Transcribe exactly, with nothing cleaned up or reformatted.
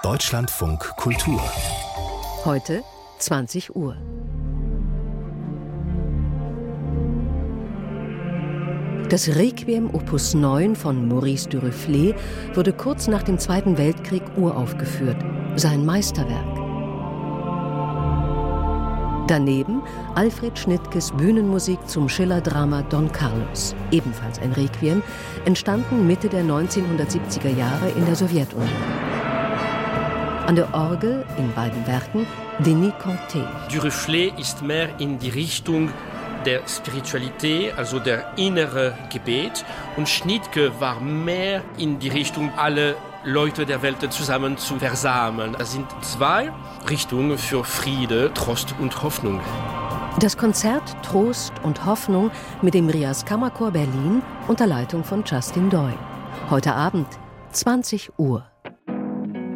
Deutschlandfunk Kultur. Heute zwanzig Uhr. Das Requiem Opus neun von Maurice Duruflé wurde kurz nach dem Zweiten Weltkrieg uraufgeführt, sein Meisterwerk. Daneben Alfred Schnittkes Bühnenmusik zum Schiller-Drama Don Carlos, ebenfalls ein Requiem, entstanden Mitte der neunzehnhundertsiebziger Jahre in der Sowjetunion. An der Orgel in beiden Werken Denis Conté. Duruflé ist mehr in die Richtung der Spiritualität, also der innere Gebet, und Schnittke war mehr in die Richtung, alle Leute der Welt zusammen zu versammeln. Das sind zwei Richtungen für Friede, Trost und Hoffnung. Das Konzert Trost und Hoffnung mit dem Rias Kammerchor Berlin unter Leitung von Justin Doyle. Heute Abend zwanzig Uhr.